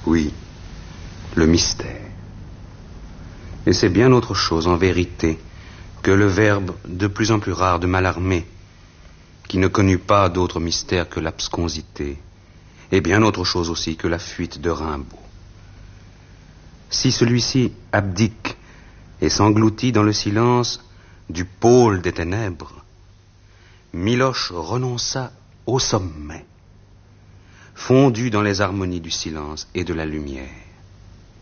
Oui, le mystère. Et c'est bien autre chose, en vérité, que le verbe de plus en plus rare de Mallarmé, qui ne connut pas d'autre mystère que l'absconsité, et bien autre chose aussi que la fuite de Rimbaud. Si celui-ci abdique et s'engloutit dans le silence du pôle des ténèbres, Miloche renonça au sommet, fondu dans les harmonies du silence et de la lumière.